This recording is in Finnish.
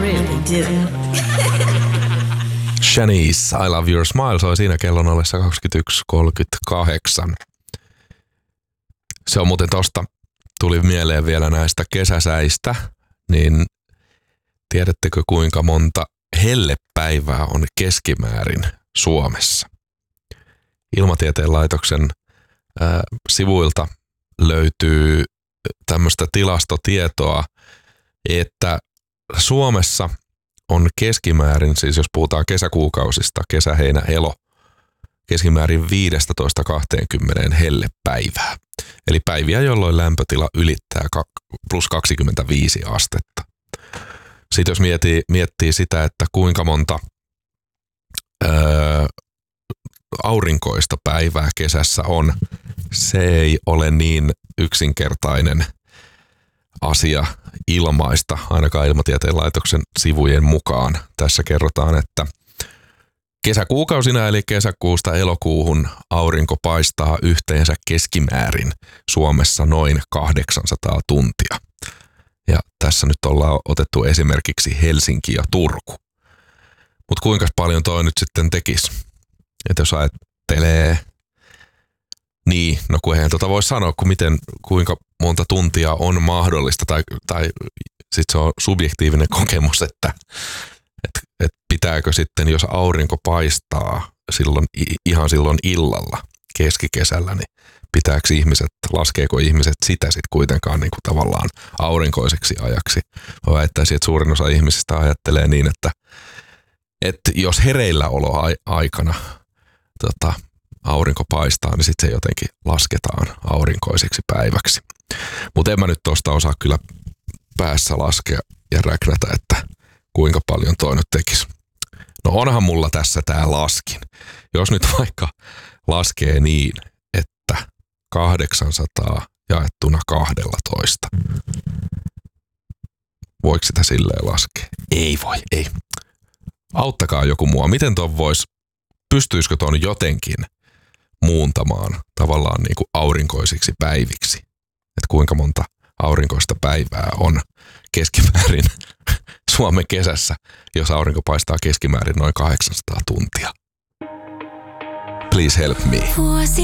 really do. Shanice, I Love Your Smile soi siinä kellon ollessa 21.38. Se on muuten tosta, tuli mieleen vielä näistä kesäsäistä, niin tiedättekö kuinka monta hellepäivää on keskimäärin Suomessa? Ilmatieteen laitoksen sivuilta löytyy tämmöistä tilastotietoa, että Suomessa on keskimäärin, siis jos puhutaan kesäkuukausista, kesä, heinä, elo, keskimäärin 15-20 hellepäivää. Eli päiviä, jolloin lämpötila ylittää plus 25 astetta. Sitten jos miettii sitä, että kuinka monta aurinkoista päivää kesässä on, se ei ole niin yksinkertainen asia ilmaista, ainakaan Ilmatieteen laitoksen sivujen mukaan. Tässä kerrotaan, että kesäkuukausina eli kesäkuusta elokuuhun aurinko paistaa yhteensä keskimäärin Suomessa noin 800 tuntia. Ja tässä nyt ollaan otettu esimerkiksi Helsinki ja Turku. Mutta kuinka paljon toi nyt sitten tekisi? Että jos ajattelee, niin, no kun eihän voi sanoa, kuinka monta tuntia on mahdollista, tai sitten se on subjektiivinen kokemus, että pitääkö sitten, jos aurinko paistaa silloin illalla keskikesällä, niin laskeeko ihmiset sitä sitten kuitenkaan niin kuin tavallaan aurinkoiseksi ajaksi? Mä väittäisin, että suurin osa ihmisistä ajattelee niin, että jos hereilläoloaikana aurinko paistaa, niin sitten se jotenkin lasketaan aurinkoiseksi päiväksi. Mutta en mä nyt tuosta osaa kyllä päässä laskea ja räknätä, että kuinka paljon toi nyt tekisi. No onhan mulla tässä tää laskin. Jos nyt vaikka laskee niin, että 800 jaettuna 12. Voiko sitä silleen laskea? Ei voi, ei. Auttakaa joku mua. Miten pystyisikö ton jotenkin muuntamaan tavallaan niin kuin aurinkoisiksi päiviksi? Että kuinka monta aurinkoista päivää on keskimäärin Suomen kesässä, jos aurinko paistaa keskimäärin noin 800 tuntia. Please help me.